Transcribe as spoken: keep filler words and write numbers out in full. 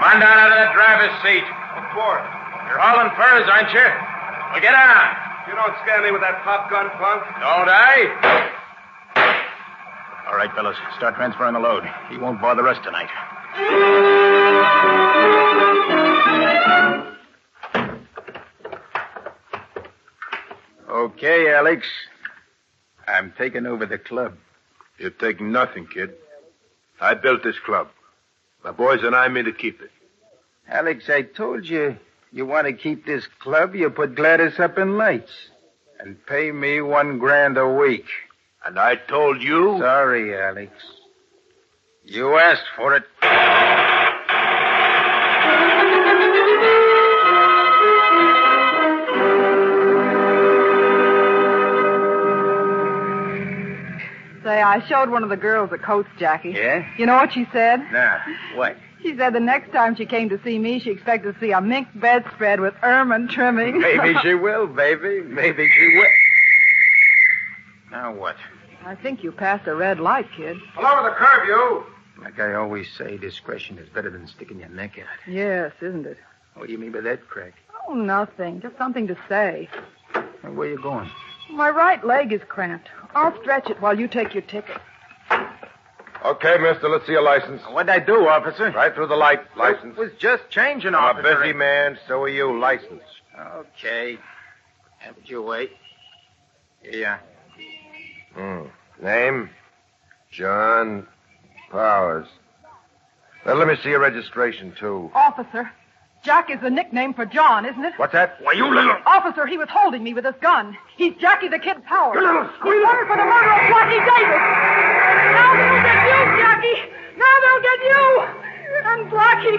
on down out of that driver's seat. What for? You're hauling furs, aren't you? Well, get on. You don't scare me with that pop gun, punk. Don't I? All right, fellas, start transferring the load. He won't bother us tonight. Okay, Alex. I'm taking over the club. You're taking nothing, kid. I built this club. My boys and I mean to keep it. Alex, I told you, you want to keep this club, you put Gladys up in lights. And pay me one grand a week. And I told you... Sorry, Alex. You asked for it. Say, I showed one of the girls the coats, Jackie. Yeah? You know what she said? Nah, what? She said the next time she came to see me, she expected to see a mink bedspread with ermine trimming. Maybe she will, baby. Maybe she will. Now what? I think you passed a red light, kid. Pull over the curb, you. Like I always say, discretion is better than sticking your neck out. Yes, isn't it? What do you mean by that, Craig? Oh, nothing. Just something to say. Well, where you going? My right leg is cramped. I'll stretch it while you take your ticket. Okay, mister, let's see your license. What'd I do, officer? Right through the light, license. It was just changing, I'm officer. a busy man, so are you. License. Okay. Have you wait. Here you are. Hmm. Name? John Powers. Now, let me see your registration, too. Officer, Jack is the nickname for John, isn't it? What's that? Why, you little... Officer, he was holding me with his gun. He's Jackie the Kid Powers. You little He's wanted for the murder of Blackie Davis. Now they'll get you, Jackie. Now they'll get you. And Blackie